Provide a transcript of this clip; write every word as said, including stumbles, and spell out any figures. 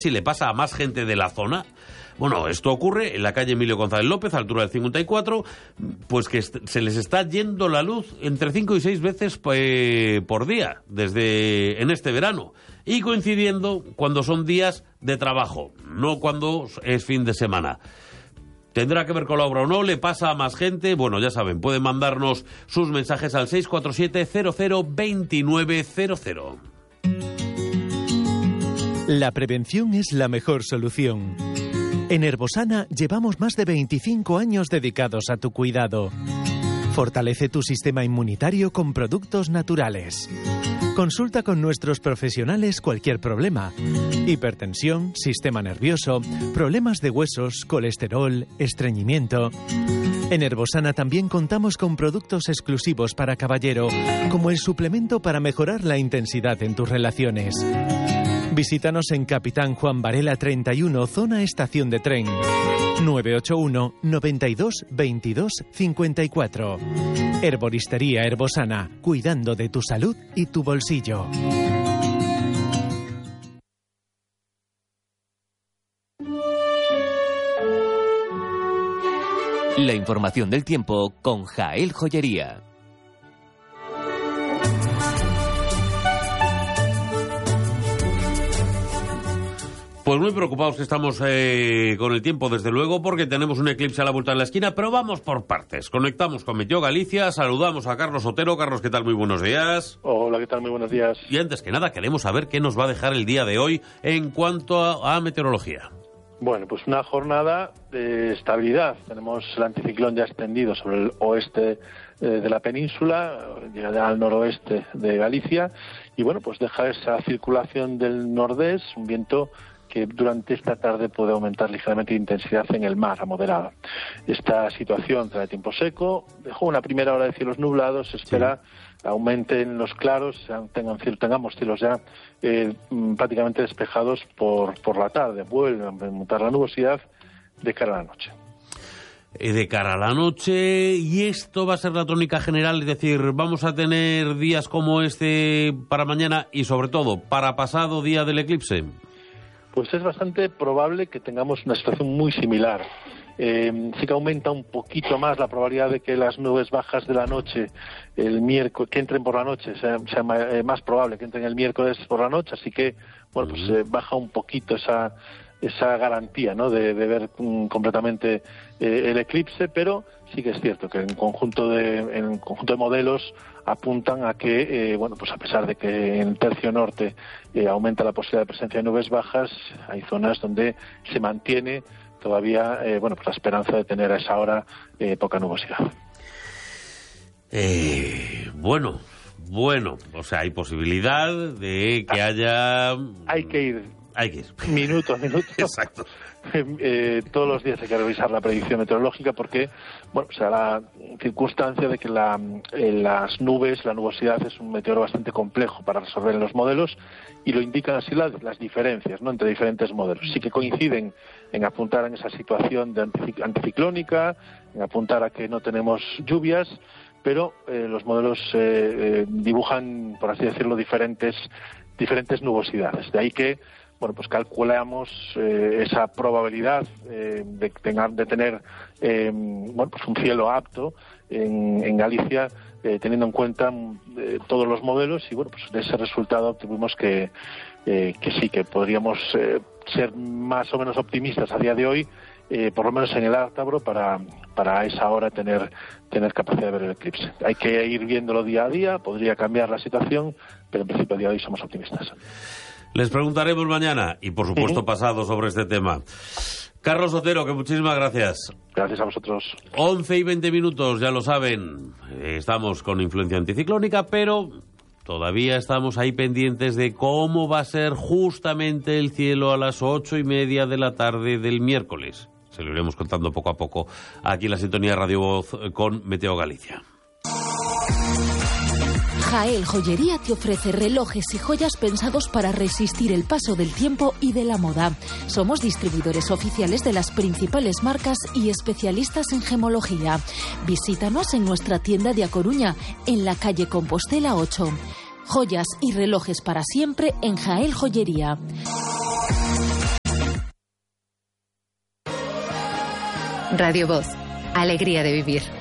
si le pasa a más gente de la zona. Bueno, esto ocurre en la calle Emilio González López, altura del cincuenta y cuatro, pues que se les está yendo la luz entre cinco y seis veces eh, por día, desde en este verano, y coincidiendo cuando son días de trabajo, no cuando es fin de semana. ¿Tendrá que ver con la obra o no? ¿Le pasa a más gente? Bueno, ya saben, pueden mandarnos sus mensajes al seis cuatro siete, cero cero, dos nueve cero cero. La prevención es la mejor solución. En Herbosana llevamos más de veinticinco años dedicados a tu cuidado. Fortalece tu sistema inmunitario con productos naturales. Consulta con nuestros profesionales cualquier problema. Hipertensión, sistema nervioso, problemas de huesos, colesterol, estreñimiento. En Herbosana también contamos con productos exclusivos para caballero, como el suplemento para mejorar la intensidad en tus relaciones. Visítanos en Capitán Juan Varela treinta y uno, zona estación de tren. nueve ocho uno, noventa y dos, veintidós, cincuenta y cuatro. Herboristería Herbosana, cuidando de tu salud y tu bolsillo. La información del tiempo con Jael Joyería. Pues muy preocupados que estamos eh, con el tiempo, desde luego, porque tenemos un eclipse a la vuelta de la esquina, pero vamos por partes. Conectamos con Meteo Galicia, saludamos a Carlos Otero. Carlos, ¿qué tal? Muy buenos días. Hola, ¿qué tal? Muy buenos días. Y antes que nada, queremos saber qué nos va a dejar el día de hoy en cuanto a, a meteorología. Bueno, pues una jornada de estabilidad. Tenemos el anticiclón ya extendido sobre el oeste eh, de la península, llega al noroeste de Galicia, y bueno, pues deja esa circulación del nordés, un viento que durante esta tarde puede aumentar ligeramente de intensidad en el mar, a moderada. Esta situación trae tiempo seco, dejó una primera hora de cielos nublados, se espera sí. aumenten los claros, tengan, tengamos cielos ya eh, prácticamente despejados por, por la tarde, vuelve a montar la nubosidad de cara a la noche. De cara a la noche, y esto va a ser la tónica general, es decir, vamos a tener días como este para mañana y sobre todo para pasado día del eclipse. Pues es bastante probable que tengamos una situación muy similar. Eh, sí que aumenta un poquito más la probabilidad de que las nubes bajas de la noche, el miércoles, que entren por la noche, sea, sea más probable que entren el miércoles por la noche, así que, bueno, pues eh, baja un poquito esa esa garantía, ¿no?, de, de ver um, completamente eh, el eclipse, pero sí que es cierto que en conjunto de en conjunto de modelos apuntan a que, eh, bueno, pues a pesar de que en el tercio norte eh, aumenta la posibilidad de presencia de nubes bajas, hay zonas donde se mantiene todavía, eh, bueno, pues la esperanza de tener a esa hora eh, poca nubosidad. Eh, bueno, bueno, o sea, hay posibilidad de que haya... Hay que ir... Hay que ir. Minuto a minuto. Exacto. Eh, todos los días hay que revisar la predicción meteorológica porque, bueno, o sea, la circunstancia de que la, eh, las nubes, la nubosidad es un meteoro bastante complejo para resolver en los modelos y lo indican así las, las diferencias, ¿no?, entre diferentes modelos. Sí que coinciden en apuntar en esa situación de anticiclónica, en apuntar a que no tenemos lluvias, pero eh, los modelos eh, eh, dibujan, por así decirlo, diferentes, diferentes nubosidades. De ahí que bueno, pues calculamos eh, esa probabilidad eh, de, tener, de tener eh, bueno, pues un cielo apto en, en Galicia, eh, teniendo en cuenta eh, todos los modelos, y bueno, pues de ese resultado obtuvimos que, eh, que sí, que podríamos eh, ser más o menos optimistas a día de hoy, eh, por lo menos en el Ártabro, para, para a esa hora tener, tener capacidad de ver el eclipse. Hay que ir viéndolo día a día, podría cambiar la situación, pero en principio a día de hoy somos optimistas. Les preguntaremos mañana y, por supuesto, uh-huh. pasado sobre este tema. Carlos Otero, que muchísimas gracias. Gracias a vosotros. once y veinte minutos, ya lo saben. Estamos con influencia anticiclónica, pero todavía estamos ahí pendientes de cómo va a ser justamente el cielo a las ocho y media de la tarde del miércoles. Se lo iremos contando poco a poco aquí en la sintonía Radio Voz con Meteo Galicia. Jael Joyería te ofrece relojes y joyas pensados para resistir el paso del tiempo y de la moda. Somos distribuidores oficiales de las principales marcas y especialistas en gemología. Visítanos en nuestra tienda de A Coruña, en la calle Compostela ocho. Joyas y relojes para siempre en Jael Joyería. Radio Voz. Alegría de vivir.